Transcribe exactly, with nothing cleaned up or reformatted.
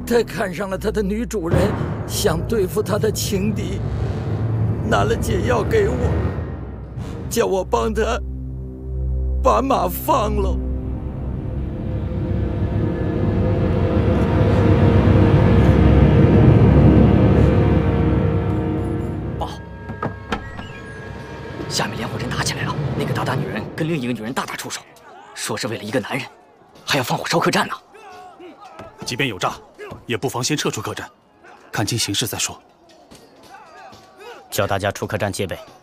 他看上了他的女主人，想对付他的情敌，拿了解药给我，叫我帮他把马放了。 报，下面连伙人打起来了，那个鞑靼女人跟另一个女人大打出手，说是为了一个男人，还要放火烧客栈呢。 即便有诈，也不妨先撤出客栈，看清形势再说。 叫大家出客栈戒备。